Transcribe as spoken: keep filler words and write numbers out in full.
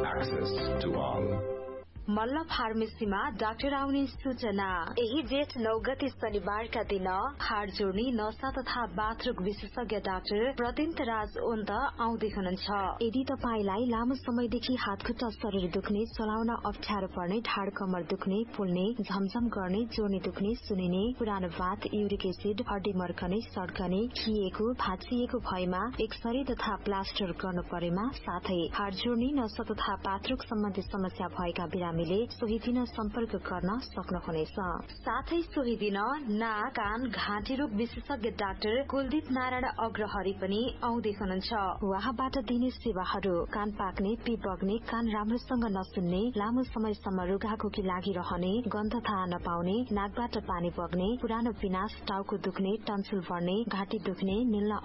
access to all. Malla फार्मेसीमा doctor आउने सूचना। यही जेठ नौ गते शनिबारका दिन हाड जोड्ने नसा तथा बाथरुम विशेषज्ञ डाक्टर प्रदिन्त राज ओन्त आउँदै हुनुहुन्छ। यदि तपाईलाई लामो समयदेखि हात खुट्टा शरीर दुख्ने, चलाउन अप्ठ्यारो पर्ने, ढाड कमर दुख्ने, फुल्ने, झमझम गर्ने, जोर्नी दुख्ने, सुनिने, पुरानो बात, युरिक एसिड, हड्डी मर्कने, सड्कने, खिएको, भाँचिएको भएमा एक्सरे तथा प्लास्टर गर्नु परेमा, साथै हाड जोड्ने, नसा तथा बाथरुम सम्बन्धी समस्या भएका बिरामी सोही दिन सम्पर्क गर्न सक्नुहुनेछ। साथै सोही दिन नाक, कान, घाँटी रोग विशेषज्ञ डाक्टर कुलदीप नारायण अग्रहरी पनि आउँदै हुनुहुन्छ। उहाँबाट दिने सेवाहरू कान पाक्ने, पिप बग्ने, कान राम्रोसँग नसुन्ने, लामो समयसम्म रुघाखोकी लागिरहने, गन्ध थाहा नपाउने, नाकबाट पानी बग्ने, पुरानो पिनास, टाउको दुख्ने, टन्सिल बढ्ने, घाँटी दुख्ने, निल्न